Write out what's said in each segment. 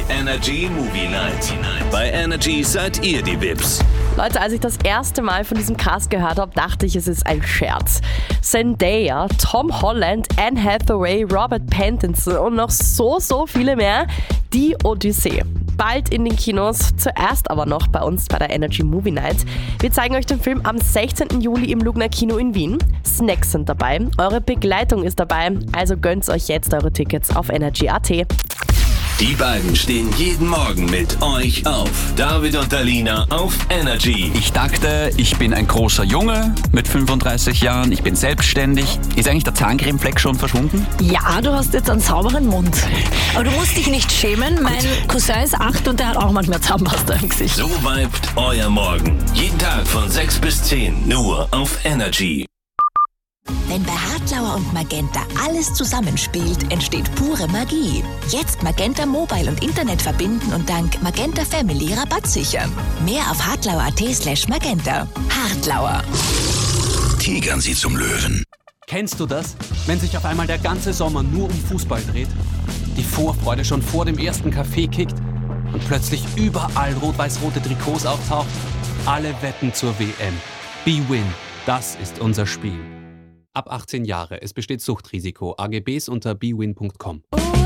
Energy Movie Night. Bei Energy seid ihr die VIPs. Leute, als ich das erste Mal von diesem Cast gehört habe, dachte ich, es ist ein Scherz. Zendaya, Tom Holland, Anne Hathaway, Robert Pattinson und noch so viele mehr. Die Odyssee. Bald in den Kinos, zuerst aber noch bei uns bei der Energy Movie Night. Wir zeigen euch den Film am 16. Juli im Lugner Kino in Wien. Snacks sind dabei, eure Begleitung ist dabei, also gönnt euch jetzt eure Tickets auf energy.at. Die beiden stehen jeden Morgen mit euch auf. David und Alina auf Energy. Ich dachte, ich bin ein großer Junge mit 35 Jahren, ich bin selbstständig. Ist eigentlich der Zahncremefleck schon verschwunden? Ja, du hast jetzt einen sauberen Mund. Aber du musst dich nicht schämen, mein Cousin ist 8 und der hat auch manchmal Zahnpasta im Gesicht. So vibet euer Morgen. Jeden Tag von 6 bis 10, nur auf Energy. Wenn bei Hartlauer und Magenta alles zusammenspielt, entsteht pure Magie. Jetzt Magenta Mobile und Internet verbinden und dank Magenta Family Rabatt sichern. Mehr auf hartlauer.at/magenta. Hartlauer. Tigern sie zum Löwen. Kennst du das? Wenn sich auf einmal der ganze Sommer nur um Fußball dreht? Die Vorfreude schon vor dem ersten Kaffee kickt und plötzlich überall rot-weiß-rote Trikots auftaucht? Alle wetten zur WM. BWin, das ist unser Spiel. Ab 18 Jahre. Es besteht Suchtrisiko. AGBs unter bwin.com.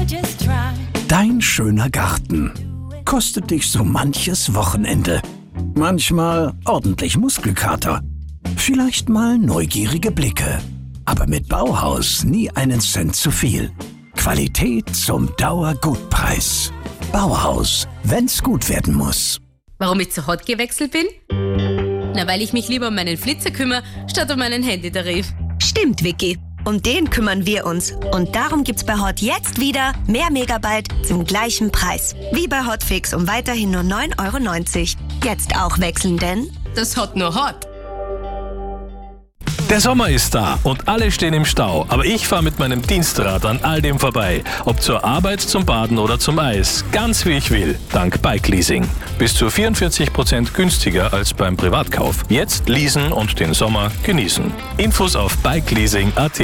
Dein schöner Garten kostet dich so manches Wochenende. Manchmal ordentlich Muskelkater. Vielleicht mal neugierige Blicke. Aber mit Bauhaus nie einen Cent zu viel. Qualität zum Dauergutpreis. Bauhaus, wenn's gut werden muss. Warum ich zu Hot gewechselt bin? Na, weil ich mich lieber um meinen Flitzer kümmere, statt um meinen Handytarif. Stimmt, Vicky. Um den kümmern wir uns. Und darum gibt's bei Hot jetzt wieder mehr Megabyte zum gleichen Preis. Wie bei Hotfix um weiterhin nur 9,90 €. Jetzt auch wechseln, denn das Hot nur Hot. Der Sommer ist da und alle stehen im Stau, aber ich fahre mit meinem Dienstrad an all dem vorbei. Ob zur Arbeit, zum Baden oder zum Eis. Ganz wie ich will, dank Bike Leasing. Bis zu 44% günstiger als beim Privatkauf. Jetzt leasen und den Sommer genießen. Infos auf bikeleasing.at.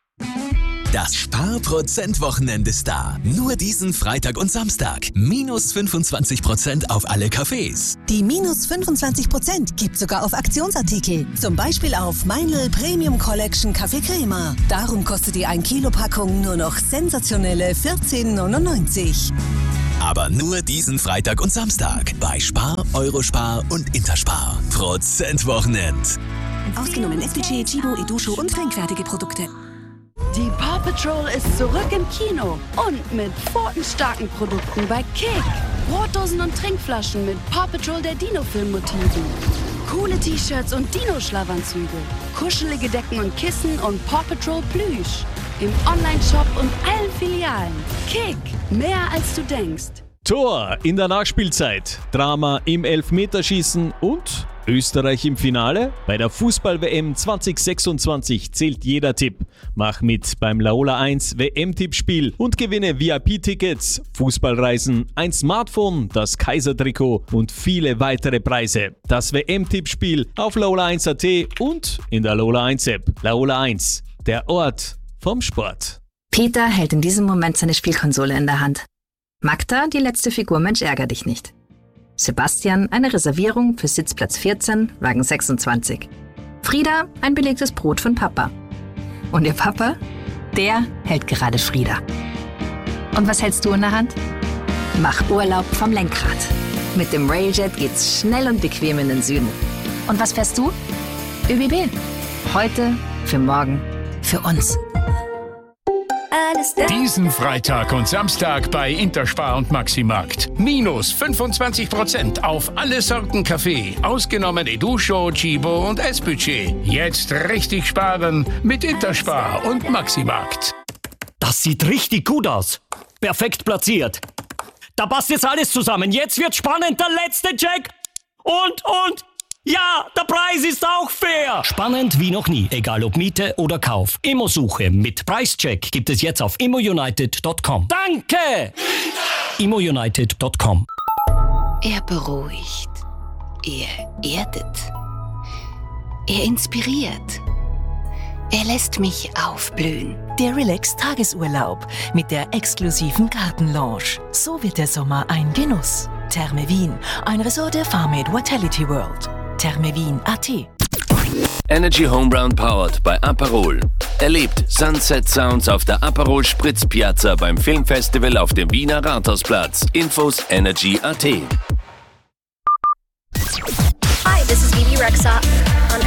Das Sparprozent-Wochenende ist da. Nur diesen Freitag und Samstag. Minus 25% auf alle Cafés. Die minus 25% gibt sogar auf Aktionsartikel. Zum Beispiel auf Meinl Premium Collection Kaffee Crema. Darum kostet die 1 Kilo Packung nur noch sensationelle 14,99 €. Aber nur diesen Freitag und Samstag. Bei Spar, Eurospar und Interspar. Prozentwochenend. Ausgenommen SPC, Chibo, Edusho und trinkfertige Produkte. Die Paw Patrol ist zurück im Kino und mit pfotenstarken Produkten bei Kick. Brotdosen und Trinkflaschen mit Paw Patrol der Dino-Film-Motiven. Coole T-Shirts und Dino-Schlafanzüge. Kuschelige Decken und Kissen und Paw Patrol Plüsch. Im Online-Shop und allen Filialen. Kick, mehr als du denkst. Tor in der Nachspielzeit, Drama im Elfmeterschießen und Österreich im Finale? Bei der Fußball-WM 2026 zählt jeder Tipp. Mach mit beim Laola 1 WM-Tippspiel und gewinne VIP-Tickets, Fußballreisen, ein Smartphone, das Kaiser-Trikot und viele weitere Preise. Das WM-Tippspiel auf Laola1.at und in der Laola 1-App. Laola 1, der Ort vom Sport. Peter hält in diesem Moment seine Spielkonsole in der Hand. Magda, die letzte Figur Mensch ärger dich nicht. Sebastian, eine Reservierung für Sitzplatz 14, Wagen 26. Frieda, ein belegtes Brot von Papa. Und ihr Papa? Der hält gerade Frieda. Und was hältst du in der Hand? Mach Urlaub vom Lenkrad. Mit dem Railjet geht's schnell und bequem in den Süden. Und was fährst du? ÖBB. Heute, für morgen, für uns. Diesen Freitag und Samstag bei Interspar und Maximarkt. Minus 25% auf alle Sorten Kaffee. Ausgenommen Edusho, Chibo und S-Budget. Jetzt richtig sparen mit Interspar und Maximarkt. Das sieht richtig gut aus. Perfekt platziert. Da passt jetzt alles zusammen. Jetzt wird spannend. Der letzte Check. Und... Ja, der Preis ist auch fair. Spannend wie noch nie, egal ob Miete oder Kauf. Immo-Suche mit Preischeck gibt es jetzt auf immounited.com. Danke! immounited.com. Er beruhigt. Er erdet. Er inspiriert. Er lässt mich aufblühen. Der Relax-Tagesurlaub mit der exklusiven Gartenlounge. So wird der Sommer ein Genuss. Therme Wien, ein Resort der Farmade Vitality World. thermewien.at. Energy Home Run powered bei Aperol. Erlebt Sunset Sounds auf der Aperol Spritz Piazza beim Filmfestival auf dem Wiener Rathausplatz. Infos energy.at. Hi, this is Bibi Rexha.